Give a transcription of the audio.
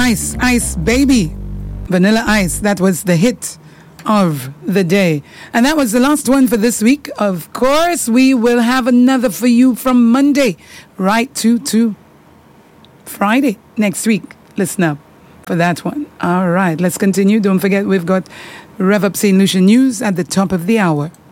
Ice, Ice Baby. Vanilla Ice. That was the hit of the day. And that was the last one for this week. Of course, we will have another for you from Monday right to Friday next week. Listen up for that one. All right, let's continue. Don't forget, we've got Rev Up St. Lucia News at the top of the hour.